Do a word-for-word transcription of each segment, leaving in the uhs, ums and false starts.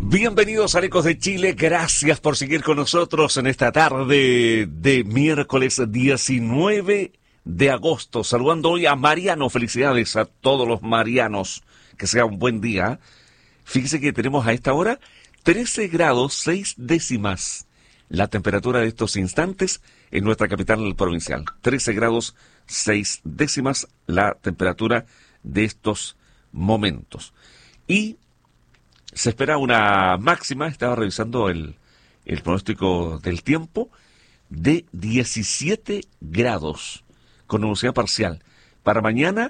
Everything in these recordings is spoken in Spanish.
Bienvenidos a Ecos de Chile, gracias por seguir con nosotros en esta tarde de miércoles diecinueve de agosto. Saludando hoy a Mariano, felicidades a todos los marianos, que sea un buen día. Fíjese que tenemos a esta hora trece grados seis décimas la temperatura de estos instantes en nuestra capital provincial. trece grados seis décimas la temperatura de estos momentos. Y se espera una máxima, estaba revisando el, el pronóstico del tiempo, de diecisiete grados, con nubosidad parcial. Para mañana,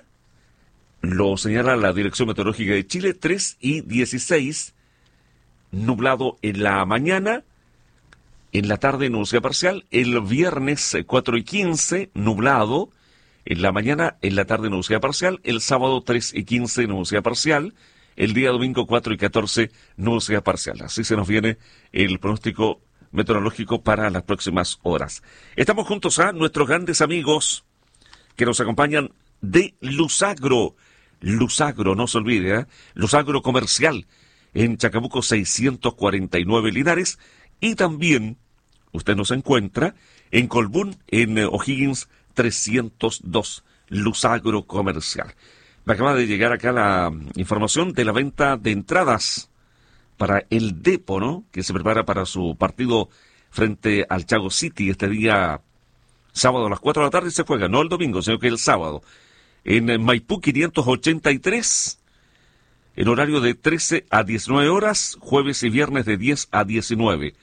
lo señala la Dirección Meteorológica de Chile, tres y dieciséis, nublado en la mañana, en la tarde nubosidad parcial, el viernes cuatro y quince, nublado, en la mañana, en la tarde nubosidad parcial, el sábado tres y quince, nubosidad parcial, el día domingo cuatro y catorce, nubosidad parcial. Así se nos viene el pronóstico meteorológico para las próximas horas. Estamos juntos a nuestros grandes amigos que nos acompañan de Lusagro. Lusagro, no se olvide, ¿eh? Lusagro Comercial en Chacabuco seiscientos cuarenta y nueve Linares. Y también usted nos encuentra en Colbún, en O'Higgins trescientos dos, Lusagro Comercial. Me acaba de llegar acá la información de la venta de entradas para el Depo, ¿no? Que se prepara para su partido frente al Chago City este día sábado a las cuatro de la tarde se juega, no el domingo, sino que el sábado. En Maipú quinientos ochenta y tres, en horario de trece a diecinueve horas, jueves y viernes de diez a diecinueve.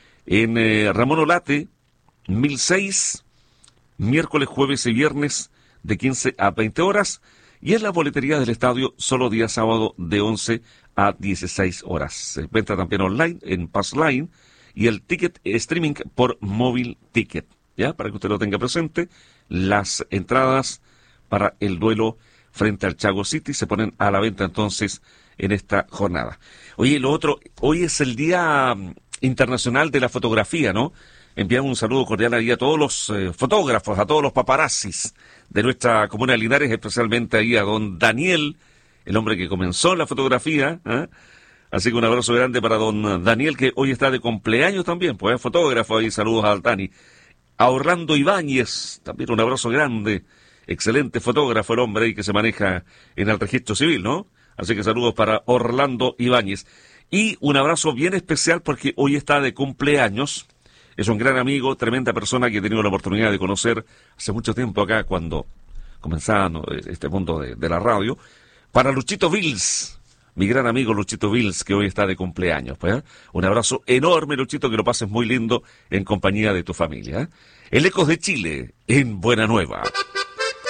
En eh, Ramón Olate, mil seis, miércoles, jueves y viernes de quince a veinte horas. Y en la boletería del estadio, solo día sábado de once a dieciséis horas. Se venta también online en Passline y el ticket streaming por Móvil Ticket. ¿Ya? Para que usted lo tenga presente, las entradas para el duelo frente al Chago City se ponen a la venta entonces en esta jornada. Oye, lo otro, hoy es el Día Internacional de la Fotografía, ¿no? Enviamos un saludo cordial ahí a todos los eh, fotógrafos, a todos los paparazzis de nuestra comuna de Linares, especialmente ahí a don Daniel, el hombre que comenzó la fotografía, ¿eh? Así que un abrazo grande para don Daniel, que hoy está de cumpleaños también, pues es fotógrafo ahí, saludos a Altani. A Orlando Ibáñez, también un abrazo grande, excelente fotógrafo el hombre ahí que se maneja en el registro civil, ¿no? Así que saludos para Orlando Ibáñez. Y un abrazo bien especial porque hoy está de cumpleaños. Es un gran amigo, tremenda persona que he tenido la oportunidad de conocer hace mucho tiempo acá cuando comenzaba, ¿no?, este mundo de, de la radio. Para Luchito Vils, mi gran amigo Luchito Vils, que hoy está de cumpleaños. Pues, ¿eh? Un abrazo enorme, Luchito, que lo pases muy lindo en compañía de tu familia. ¿eh? El Ecos de Chile, en Buena Nueva.